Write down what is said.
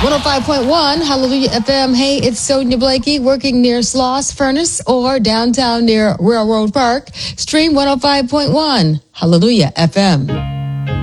105.1 Hallelujah FM. Hey, it's Sonia Blakey working near Sloss Furnace or downtown near Railroad Park. Stream 105.1 Hallelujah FM.